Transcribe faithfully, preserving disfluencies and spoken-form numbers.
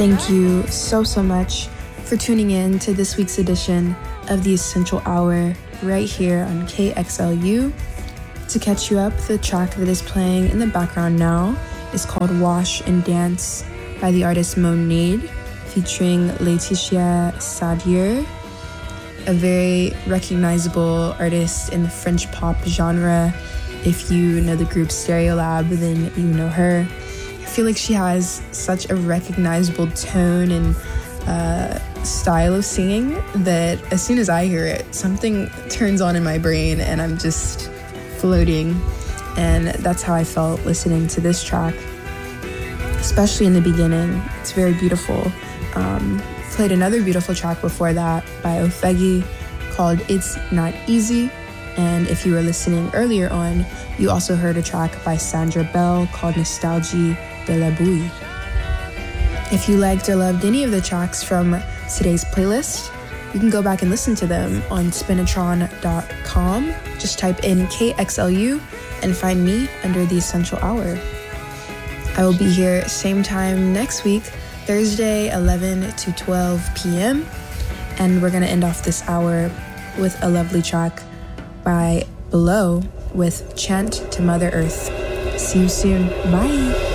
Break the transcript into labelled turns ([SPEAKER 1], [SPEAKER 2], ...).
[SPEAKER 1] Thank you so, so much for tuning in to this week's edition of the Essential Hour right here on K X L U. To catch you up, the track that is playing in the background now is called Wash and Dance by the artist Monade, featuring Laetitia Sadier, a very recognizable artist in the French pop genre. If you know the group Stereolab, then you know her. I feel like she has such a recognizable tone and uh, style of singing that as soon as I hear it, something turns on in my brain and I'm just floating. And that's how I felt listening to this track, especially in the beginning. It's very beautiful. Um, played another beautiful track before that by Ofegi called It's Not Easy. And if you were listening earlier on, you also heard a track by Sandra Bell called Nostalgie de la Bouille. If you liked or loved any of the tracks from today's playlist, you can go back and listen to them on spinatron dot com. Just type in K X L U and find me under the Essential Hour. I will be here same time next week, Thursday, eleven to twelve p.m. And we're going to end off this hour with a lovely track by Below with Chant to Mother Earth. See you soon. Bye.